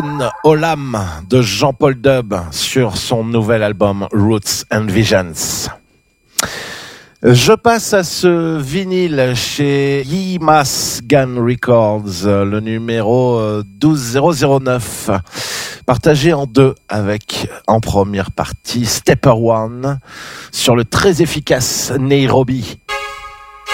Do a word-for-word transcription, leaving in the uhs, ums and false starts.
Olam de Jean-Paul Dub sur son nouvel album Roots and Visions. Je passe à ce vinyle chez Yimas Gan Records, le numéro douze mille neuf, partagé en deux avec, en première partie, Stepper One sur le très efficace Nairobi.